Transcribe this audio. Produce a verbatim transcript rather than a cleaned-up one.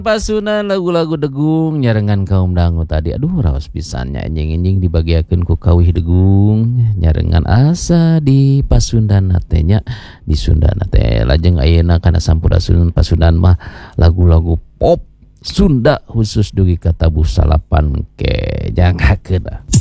Pasunan lagu-lagu degung nyarengan kaum dangu tadi. Aduh raos pisannya enjing-enjing dibagiakeun ku kawih degung nyarengan asa di Pasundan natenya di Sunda teh lajeng ayeuna kana sampurasun Pasundan mah lagu-lagu pop Sunda khusus dugi ka tabuh salapan ke janghakeun.